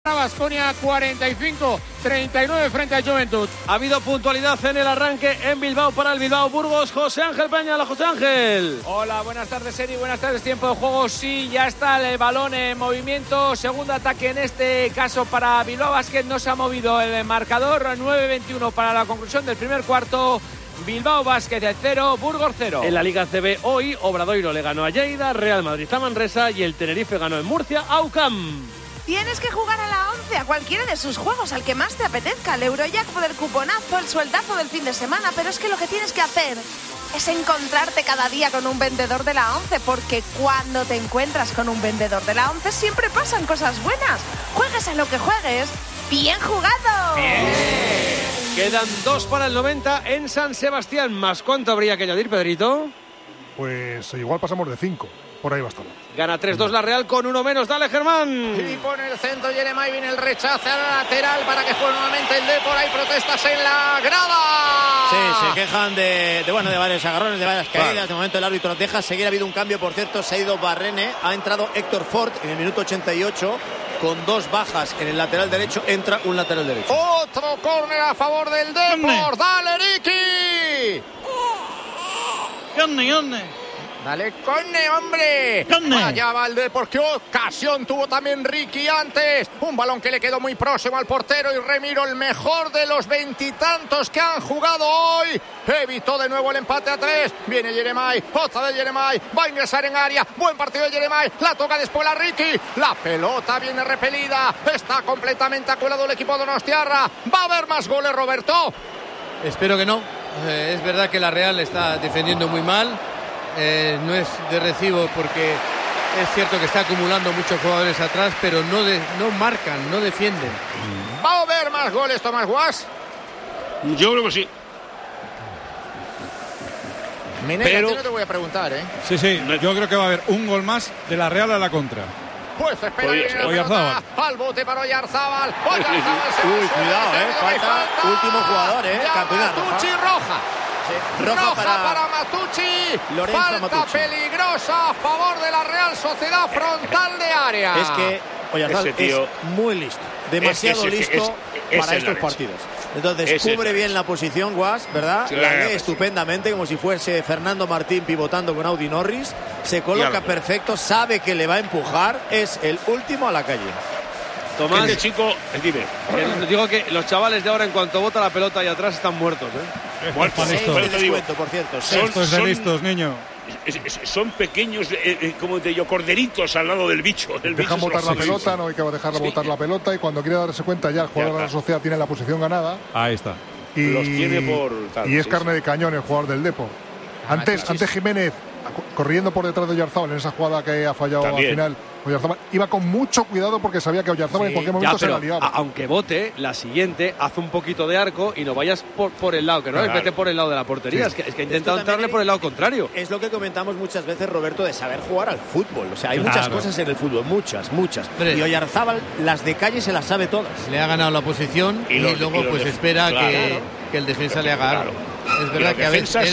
Baskonia 45-39 frente a Juventud. Ha habido puntualidad en el arranque en Bilbao para el Bilbao Burgos. José Ángel Peña, hola José Ángel. Hola, buenas tardes Eri, buenas tardes, tiempo de juego. Sí, ya está el balón en movimiento. Segundo ataque en este caso para Bilbao Basket. No se ha movido el marcador. 9-21 para la conclusión del primer cuarto. Bilbao Basket 0, Burgos 0. En la Liga CB hoy, Obradoiro le ganó a Lleida, Real Madrid a Manresa y el Tenerife ganó en Murcia a UCAM. Tienes que jugar a la 11, a cualquiera de sus juegos, al que más te apetezca. El Eurojackpot, el cuponazo, el sueldazo del fin de semana. Pero es que lo que tienes que hacer es encontrarte cada día con un vendedor de la 11, porque cuando te encuentras con un vendedor de la 11 siempre pasan cosas buenas. Juegues a lo que juegues. ¡Bien jugado! Bien. Quedan 2 para el 90 en San Sebastián. ¿Más cuánto habría que añadir, Pedrito? Pues igual pasamos de 5. Por ahí va a estar. Gana 3-2 la Real con uno menos. Dale, Germán. Y pone el centro Jeremai, viene el rechazo a la lateral para que juegue nuevamente el Depor. Hay protestas en la grada. Sí, se quejan de varios agarrones, de varias caídas. Claro. De momento el árbitro nos deja seguir. Ha habido un cambio, por cierto. Se ha ido Barrene. Ha entrado Héctor Ford en el minuto 88. Con 2 bajas en el lateral derecho. Entra un lateral derecho. Otro córner a favor del Depor. ¡Dale, Ricky! ¡Conne! Dale, Conne, hombre. Allá va el Depor. Qué ocasión tuvo también Ricky antes. Un balón que le quedó muy próximo al portero. Y Remiro, el mejor de los 20 y tantos que han jugado hoy, evitó de nuevo el empate a 3. Viene Jeremai. Otra de Jeremai. Va a ingresar en área. Buen partido de Jeremai. La toca después a Ricky. La pelota viene repelida. Está completamente acolado el equipo de Donostiarra. ¿Va a haber más goles, Roberto? Espero que no. Es verdad que la Real está defendiendo muy mal. No es de recibo porque es cierto que está acumulando muchos jugadores atrás, pero no marcan, no defienden. ¿Va a haber más goles, Tomás Guas? Yo creo que sí. Minera, no te voy a preguntar, ¿eh? Sí, yo creo que va a haber un gol más de la Real a la contra. Pues espera Oyarzábal. Al bote para Oyarzábal. Uy, cuidado, falta último jugador, Cartulina roja. Roja para Matucci. Falta Matucci. Peligrosa a favor de la Real Sociedad, frontal de área. Es que Oyarzábal es muy listo, demasiado listo para estos partidos. Entonces cubre bien la posición, Guas, ¿verdad? La lee estupendamente, como si fuese Fernando Martín pivotando con Audi Norris. Se coloca perfecto, sabe que le va a empujar. Es el último a la calle. Tomás, este chico, dime. Digo que los chavales de ahora, en cuanto bota la pelota ahí atrás, están muertos, Muertos, por cierto. Estos de listos, niño. Son pequeños, como te digo, corderitos al lado del bicho. Dejan botar la pelota, no hay que dejarla botar la pelota, y cuando quiere darse cuenta ya el jugador de la Sociedad tiene la posición ganada. Ahí está. Y los tiene por tal, y es carne de cañón el jugador del Depor. Antes Jiménez corriendo por detrás de Oyarzábal en esa jugada que ha fallado al final. Oyarzábal iba con mucho cuidado porque sabía que Oyarzábal en cualquier momento se la liaba. Aunque bote, la siguiente hace un poquito de arco y no vayas por el lado, que no vete por el lado de la portería. Sí. Es que ha intentado entrarle por el lado contrario. Es lo que comentamos muchas veces, Roberto, de saber jugar al fútbol. O sea, hay muchas cosas en el fútbol, muchas. Y Oyarzábal, las de calle se las sabe todas. Le ha ganado la posición y luego pues espera que el defensa le haga algo. Es verdad que a veces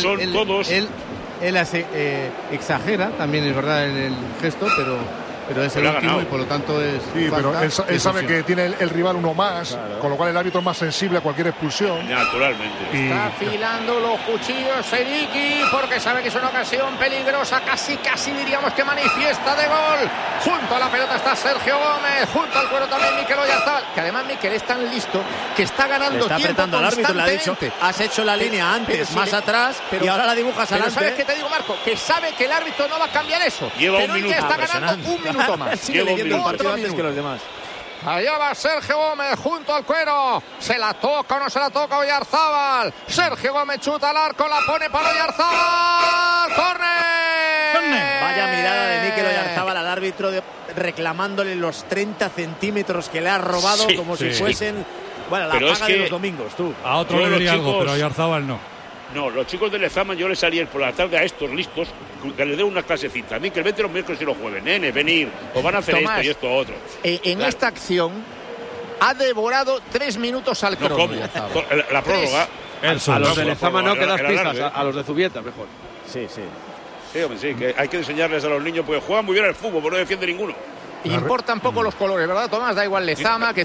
él exagera, también es verdad en el gesto, pero es el último y por lo tanto es... Sí, pero él sabe que tiene el rival uno más, con lo cual el árbitro es más sensible a cualquier expulsión. Naturalmente. Está afilando los cuchillos Eriki porque sabe que es una ocasión peligrosa, casi diríamos que manifiesta de gol. Junto a la pelota está Sergio Gómez, junto al cuero también Mikel Oyarzábal, que además Mikel es tan listo que está ganando está tiempo apretando al árbitro, le ha dicho, has hecho la línea antes, más atrás, y ahora la dibujas adelante. ¿Sabes qué te digo, Marco? Que sabe que el árbitro no va a cambiar eso. Lleva pero un minuto. Ya está ganando un minuto más. Sigue leyendo el partido antes que los demás. Allá va Sergio Gómez junto al cuero. ¿Se la toca o no se la toca Oyarzábal? Sergio Gómez chuta al arco, la pone para Oyarzábal. ¡Córner! Vaya mirada de Mikel Oyarzábal al árbitro reclamándole los 30 centímetros que le ha robado como si fuesen... Bueno, la paga de los domingos, tú. A otro le diría algo, pero a Oyarzábal no. No, los chicos de Lezama yo les haría por la tarde a estos listos que les dé una clasecita. A mí que vete los miércoles y los jueves, nene, venir, o van a hacer Tomás, esto y esto otro. En esta acción ha devorado 3 minutos al crono. La prórroga. A los de Lezama no, que das pistas, a los de Zubieta mejor. Sí. Sí, hombre, sí, que hay que enseñarles a los niños porque juegan muy bien al fútbol, pero no defiende ninguno. Importan poco los colores, ¿verdad, Tomás? Da igual Lezama, que